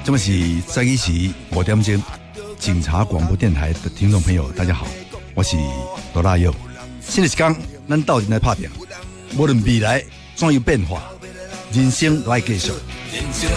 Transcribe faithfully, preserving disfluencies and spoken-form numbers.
这么是在一起五点钟，警察广播电台的听众朋友，大家好，我是罗大佑。新的一天，咱斗阵来打拼，无论未来怎样变化，人生都要继续。